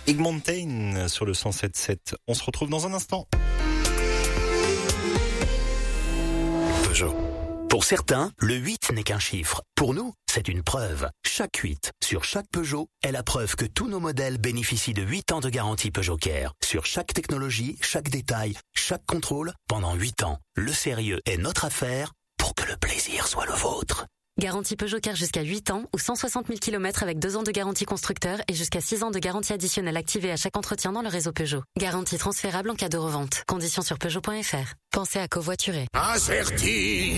Egmontain sur le 107.7. On se retrouve dans un instant. Peugeot. Pour certains, le 8 n'est qu'un chiffre. Pour nous, c'est une preuve. Chaque 8 sur chaque Peugeot est la preuve que tous nos modèles bénéficient de 8 ans de garantie Peugeot Care. Sur chaque technologie, chaque détail, chaque contrôle, pendant 8 ans. Le sérieux est notre affaire pour que le plaisir soit le vôtre. Garantie Peugeot Care jusqu'à 8 ans ou 160 000 km avec 2 ans de garantie constructeur et jusqu'à 6 ans de garantie additionnelle activée à chaque entretien dans le réseau Peugeot. Garantie transférable en cas de revente. Conditions sur Peugeot.fr. Pensez à covoiturer. Acerti.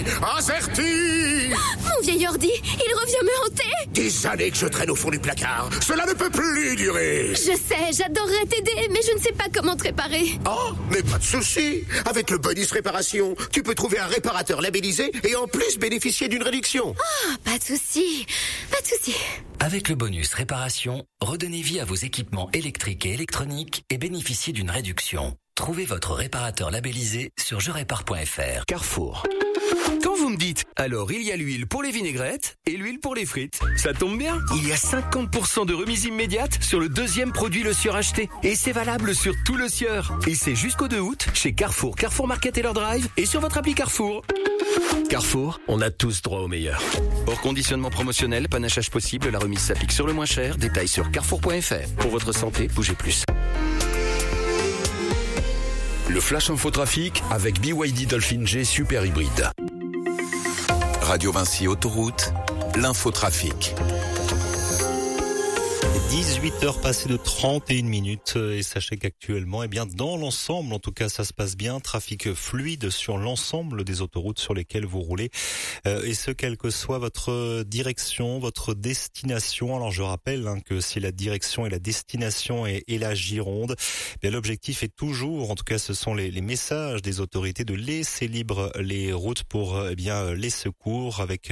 Mon vieil ordi, il revient me hanter. Des années que je traîne au fond du placard. Cela ne peut plus durer. Je sais, j'adorerais t'aider, mais je ne sais pas comment te réparer. Oh, mais pas de souci. Avec le bonus réparation, tu peux trouver un réparateur labellisé et en plus bénéficier d'une réduction. Ah, pas de souci. Avec le bonus réparation, redonnez vie à vos équipements électriques et électroniques et bénéficiez d'une réduction. Trouvez votre réparateur labellisé sur jerépare.fr. Carrefour. Quand vous me dites, alors il y a l'huile pour les vinaigrettes et l'huile pour les frites. Ça tombe bien, il y a 50% de remise immédiate sur le deuxième produit Le Sieur acheté. Et c'est valable sur tout Le Sieur. Et c'est jusqu'au 2 août chez Carrefour, Carrefour Market et leur drive et sur votre appli Carrefour. Carrefour, on a tous droit au meilleur. Hors conditionnement promotionnel, panachage possible, la remise s'applique sur le moins cher. Détails sur carrefour.fr. Pour votre santé, bougez plus. Le Flash Infotrafic avec BYD Dolphin G Super Hybride. Radio Vinci Autoroute, l'infotrafic. 18h passées de 31 minutes et sachez qu'actuellement, dans l'ensemble, en tout cas, ça se passe bien. Trafic fluide sur l'ensemble des autoroutes sur lesquelles vous roulez et ce, quelle que soit votre direction, votre destination. Alors, je rappelle que si la direction et la destination est la Gironde, bien l'objectif est toujours, en tout cas, ce sont les messages des autorités de laisser libre les routes pour les secours avec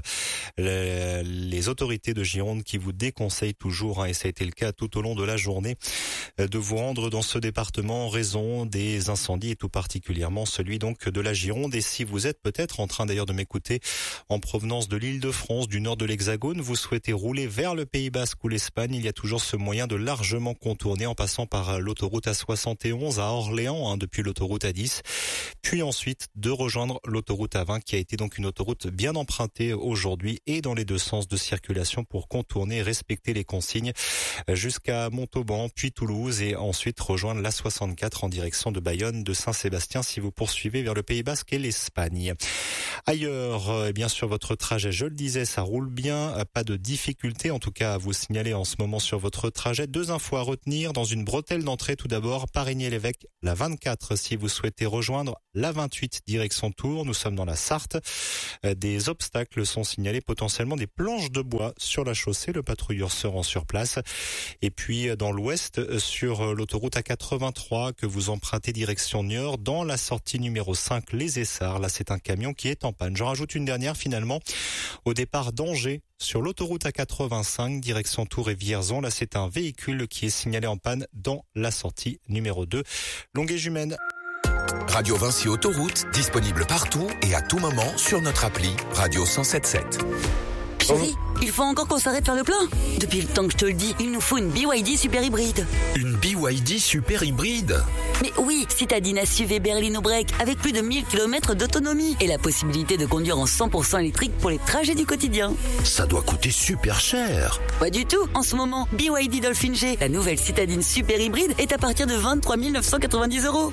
les autorités de Gironde qui vous déconseillent toujours, et ça a été le cas tout au long de la journée, de vous rendre dans ce département en raison des incendies et tout particulièrement celui donc de la Gironde. Et si vous êtes peut-être en train d'ailleurs de m'écouter en provenance de l'Île-de-France, du nord de l'Hexagone, vous souhaitez rouler vers le Pays Basque ou l'Espagne, il y a toujours ce moyen de largement contourner en passant par l'autoroute A71 à Orléans, depuis l'autoroute A10, puis ensuite de rejoindre l'autoroute A20 qui a été donc une autoroute bien empruntée aujourd'hui et dans les deux sens de circulation pour contourner et respecter les consignes jusqu'à Montauban, puis Toulouse et ensuite rejoindre l'A64 en direction de Bayonne, de Saint-Sébastien si vous poursuivez vers le Pays Basque et l'Espagne. Ailleurs, bien sûr, votre trajet, je le disais, ça roule bien, pas de difficulté en tout cas à vous signaler en ce moment sur votre trajet. 2 infos à retenir dans une bretelle d'entrée tout d'abord, Parigny-l'Évêque, la 24 si vous souhaitez rejoindre la 28 direction Tours, nous sommes dans la Sarthe. Des obstacles sont signalés, potentiellement des planches de bois sur la chaussée, le patrouilleur se rend sur place. Et puis dans l'ouest, sur l'autoroute A83 que vous empruntez direction Niort, dans la sortie numéro 5, les Essarts, là c'est un camion qui est en panne. J'en rajoute une dernière finalement, au départ d'Angers, sur l'autoroute A85, direction Tours et Vierzon, là c'est un véhicule qui est signalé en panne dans la sortie numéro 2, Longué-Jumelles. Radio Vinci Autoroute, disponible partout et à tout moment sur notre appli Radio 107.7. Chérie, il faut encore qu'on s'arrête faire le plein. Depuis le temps que je te le dis, il nous faut une BYD super hybride. Une BYD Super Hybride? Mais oui, citadine SUV berlino break avec plus de 1000 km d'autonomie et la possibilité de conduire en 100% électrique pour les trajets du quotidien. Ça doit coûter super cher. Pas du tout. En ce moment, BYD Dolphin G, la nouvelle citadine super hybride, est à partir de 23 990 €.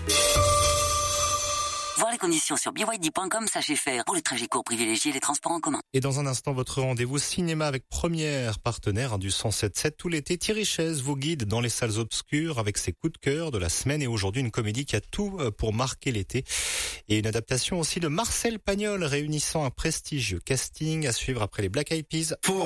Voir les conditions sur byd.com, sachez faire. Pour les trajets courts, privilégiez les transports en commun. Et dans un instant, votre rendez-vous cinéma avec Première, partenaire du 107.7 tout l'été. Thierry Chaise vous guide dans les salles obscures avec ses coups de cœur de la semaine et aujourd'hui une comédie qui a tout pour marquer l'été. Et une adaptation aussi de Marcel Pagnol réunissant un prestigieux casting à suivre après les Black Eyed Peas.